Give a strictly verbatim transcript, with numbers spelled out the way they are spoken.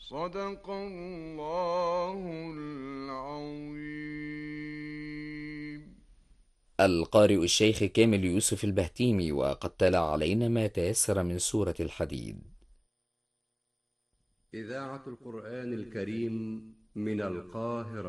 صدق الله العظيم. القارئ الشيخ كامل يوسف البهتيمي، وقد تلا علينا ما تيسر من سورة الحديد. إذاعة القرآن الكريم من القاهرة.